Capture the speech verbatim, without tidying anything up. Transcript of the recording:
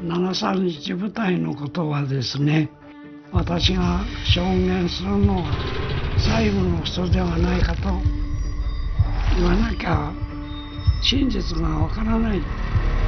ななさんいち部隊のことはですね、私が証言するのは最後の人ではないかと言わなきゃ真実がわからない